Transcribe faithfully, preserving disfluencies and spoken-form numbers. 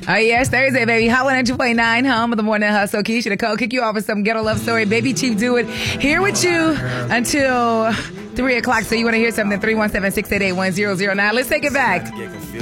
Oh, yes, Thursday, baby. Hot one hundred two point nine, home of the morning hustle. Keisha the Code, kick you off with some ghetto love story. Baby Chief do it. Here with you until three o'clock. So you want to hear something? three one seven, six eight eight, one zero zero nine. Let's take it back.